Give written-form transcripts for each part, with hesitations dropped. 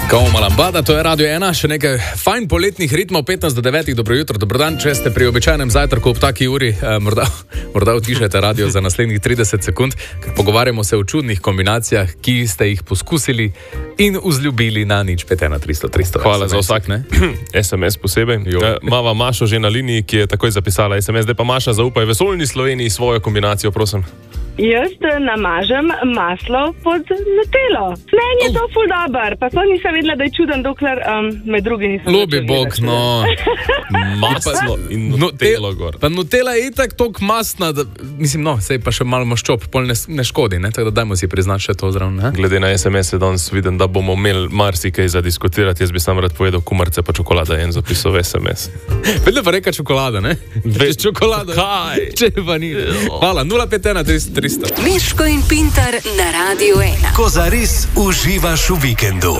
Kauma Lambada, to je Radio 1, še nekaj fajn poletnih ritmov, 15 do 9, dobro jutro, dobrodan, če ste pri običajnem zajtrku ob taki uri, morda utišajte radio za naslednjih 30 sekund, ker pogovarjamo se o čudnih kombinacijah, ki ste jih poskusili in vzljubili na 051 300. Hvala za vsak, ne? SMS posebej. Mava Mašo že na liniji, ki je takoj zapisala SMS, zdaj pa Maša, zaupaj vesoljni Sloveniji svojo kombinacijo, prosim. Jaz namažem maslo pod nutelo. Meni je to ful dober, pa to nisem vedela, da je čuden, dokler med drugi nisem. Ljubi bog, no. Maslo in nutelo gor. Pa nutela je itak toliko masna, da, mislim, no, sej pa še malo maščob, pol ne škodi, ne? Tako da dajmo si priznati še to zraven, ne? Glede na SMS je danes vidim, da bomo imeli marsikaj za diskutirati, jaz bi sam rad povedal kumarce pa čokolada in zapisal SMS. Vedno pa reka čokolada, ne? Čokolada. Kaj? Če pa ni. Hvala, 051 300. Miško in Pintar na Radio 1. Ko zares uživaš v vikendu.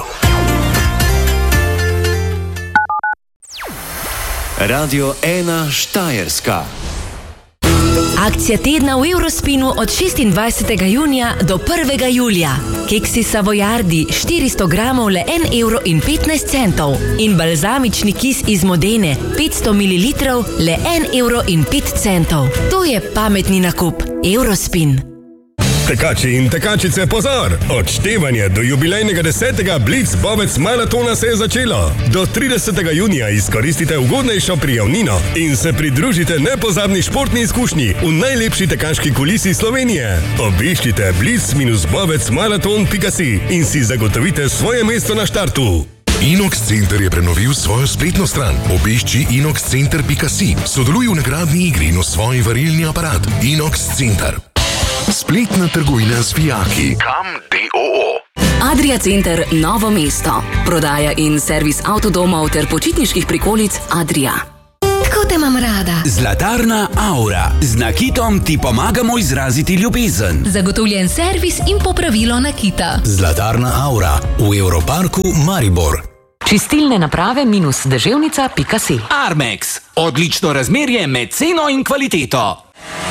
Radio 1 Štajerska. Akcija tedna v Eurospinu od 26. junija do 1. julija. Keksi Savojardi 400 gramov le 1,15 € in balzamični kis iz Modene 500 ml le 1,05 €. To je pametni nakup. Eurospin. Tekači in tekačice, pozor! Odštevanje do jubilejnega 10. Blitz Bovec maratona se je začelo. Do 30. junija izkoristite ugodnejšo prijavnino in se pridružite nepozabni športni izkušnji v najlepši tekaški kulisi Slovenije. Obiščite blitz-bovec-maraton.si in si zagotovite svoje mesto na štartu. Inox Center je prenovil svojo spletno stran. Obišči inoxcenter.si. Sodeluj v nagradni igri in osvoji varilni aparat. Inox Center. Spletna trgovina z vijaki. Kam d.o.o. Adria Center Novo mesto. Prodaja in servis avtodomov ter počitniških prikolic Adria. Tako te imam rada. Zlatarna Aura. Z nakitom ti pomagamo izraziti ljubezen. Zagotovljen servis in popravilo nakita. Zlatarna Aura v Europarku Maribor. Čistilne naprave -deževnica.si. Armex. Odlično razmerje med ceno in kvaliteto.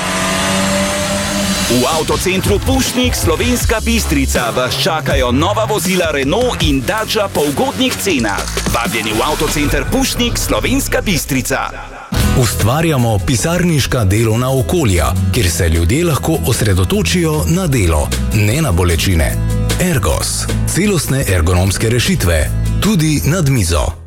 V avtocentru Pušnik Slovenska Bistrica vas čakajo nova vozila Renault in Dacia po ugodnih cenah. Vabljeni v avtocenter Pušnik Slovenska Bistrica. Ustvarjamo pisarniška delovna okolja, kjer se ljudje lahko osredotočijo na delo, ne na bolečine. Ergos. Celostne ergonomske rešitve. Tudi nad mizo.